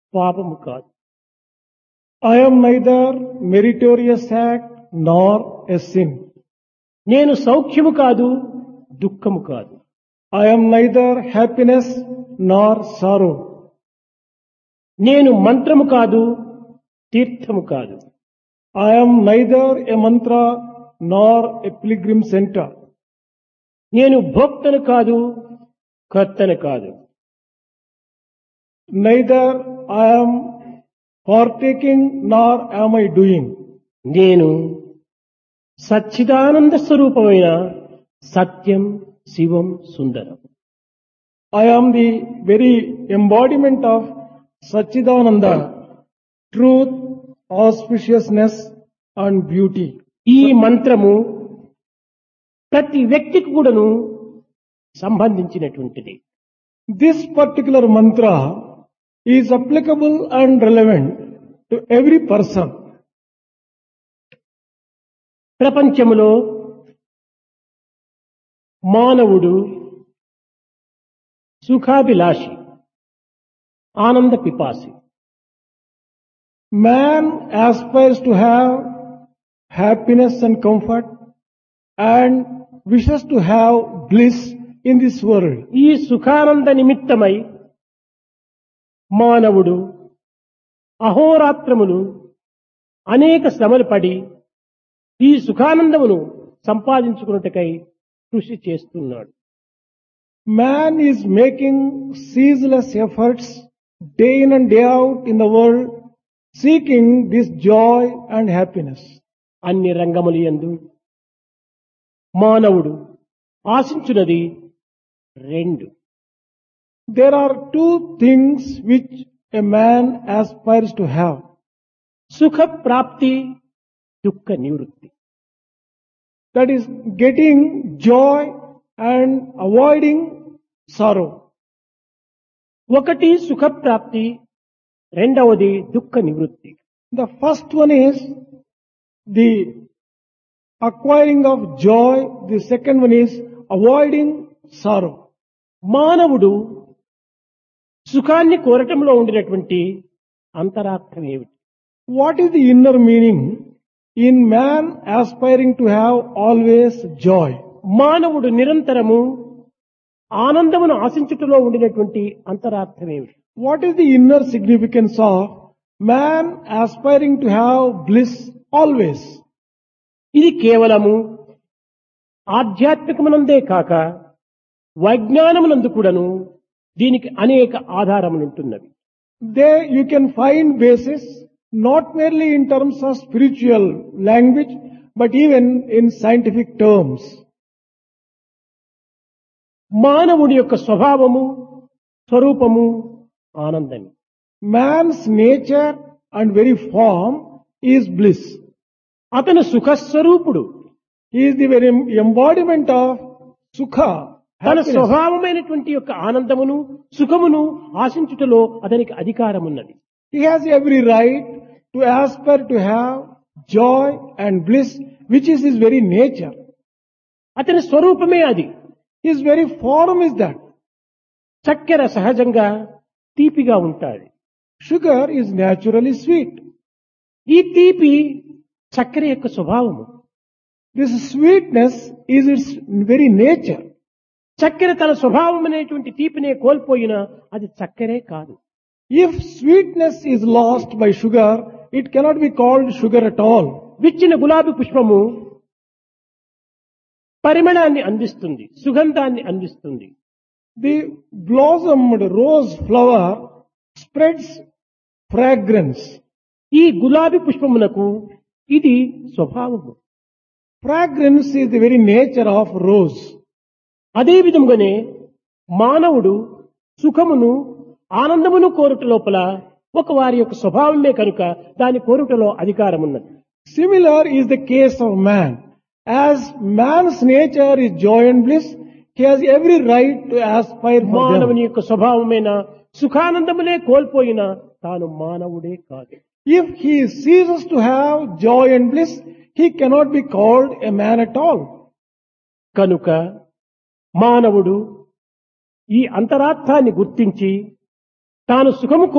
పాపము కాదు. I am neither meritorious act nor a sin. నేను సౌఖ్యము కాదు, దుఃఖము కాదు. I am neither happiness nor sorrow. నేను మంత్రము కాదు, తీర్థము కాదు. I am neither a mantra nor a pilgrim center. నేను భోక్తను కాదు, కర్తను కాదు. Neither I am partaking nor am I doing. నేను సచ్చిదానంద స్వరూపమైన సత్యం, శివం, సుందరం. I am the very embodiment of Satchidananda, truth, auspiciousness and beauty. ఈ మంత్రము ప్రతి వ్యక్తికి కూడాను సంబంధించినటువంటిది. This particular mantra is applicable and relevant to every person. ప్రపంచములో మానవుడు సుఖాభిలాషి, ఆనంద పిపాసి. Man aspires to have happiness and comfort and wishes to have bliss in this world. ఈ సుఖానంద నిమిత్తమై మానవుడు అహోరాత్రములు అనేక శ్రమలు పడి ఈ సుఖానందమును సంపాదించుకున్నట్టుకై కృషి చేస్తున్నాడు. Man is making ceaseless efforts day in and day out in the world, seeking this joy and happiness. అన్ని రంగములు యందు మానవుడు ఆశించున్నది రెండు. There are two things which a man aspires to have. సుఖ ప్రాప్తి, దుఃఖ నివృత్తి. That is getting joy and avoiding sorrow. ఒకటి సుఖ ప్రాప్తి, రెండవది దుఃఖ నివృత్తి. The first one is the acquiring of joy. The second one is avoiding sorrow. మానవుడు సుఖాన్ని కోరటంలో ఉండినటువంటి అంతరార్థం ఏమిటి? What is the inner meaning in man aspiring to have always joy? మానవుడు నిరంతరము ఆనందమును ఆశించుటలో ఉండినటువంటి అంతరార్థం ఏమిటి? What is the inner significance of man aspiring to have bliss always? ఇది కేవలము ఆధ్యాత్మికమునందే కాక వైజ్ఞానమునందు కూడాను దీనికి అనేక ఆధారములుంటున్నవి. There you can find basis not merely in terms of spiritual language but even in scientific terms. మానవుడి యొక్క స్వభావము, స్వరూపము ఆనందమే. Man's nature and very form is bliss. అతను సుఖస్వరూపుడు. He is the very embodiment of sukha. తన Happiness. స్వభావమైనటువంటి యొక్క ఆనందమును, సుఖమును ఆశించుటలో అతనికి అధికారం ఉన్నది. He has every right to aspire to have joy and bliss, which is his very nature. అతని స్వరూపమే అది. His very form is that. చక్కెర సహజంగా తీపిగా ఉంటాది. Sugar is naturally sweet. ఈ తీపి చక్కెర యొక్క స్వభావము. This sweetness is its very nature. చక్కెర తన స్వభావం అనేటువంటి తీపినే కోల్పోయినా అది చక్కెరే కాదు. If sweetness is lost by sugar, it cannot be called sugar at all. విచ్చిన గులాబీ పుష్పము పరిమళాన్ని అందిస్తుంది, సుగంధాన్ని అందిస్తుంది. The blossomed rose flower spreads fragrance. ఈ గులాబీ పుష్పమునకు ఇది స్వభావము. Fragrance is the very nature of rose. అదే విధముగానే మానవుడు సుఖమును, ఆనందమును కోరుట లోపల ఒక వారి యొక్క స్వభావమే కనుక దాని కోరుటలో అధికారం ఉన్నది. Similar is the case of man. As man's nature is joy and bliss, he has every right to aspire for మానవుని them. యొక్క స్వభావమైన సుఖానందమునే కోల్పోయినా తాను మానవుడే కాదు. If he ceases to have joy and bliss, he cannot be called a man at all. కనుక మానవుడు ఈ అంతరార్థాన్ని గుర్తించి తాను సుఖము